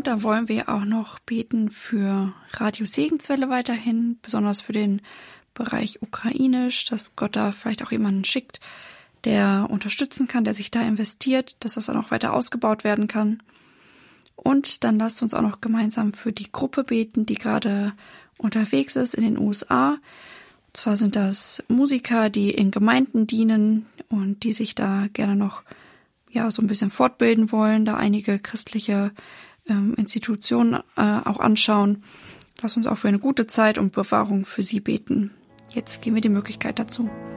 Und dann wollen wir auch noch beten für Radio Segenswelle weiterhin, besonders für den Bereich Ukrainisch, dass Gott da vielleicht auch jemanden schickt, der unterstützen kann, der sich da investiert, dass das dann auch weiter ausgebaut werden kann. Und dann lasst uns auch noch gemeinsam für die Gruppe beten, die gerade unterwegs ist in den USA. Und zwar sind das Musiker, die in Gemeinden dienen und die sich da gerne noch so ein bisschen fortbilden wollen, da einige christliche Institutionen auch anschauen. Lasst uns auch für eine gute Zeit und Bewahrung für sie beten. Jetzt geben wir die Möglichkeit dazu.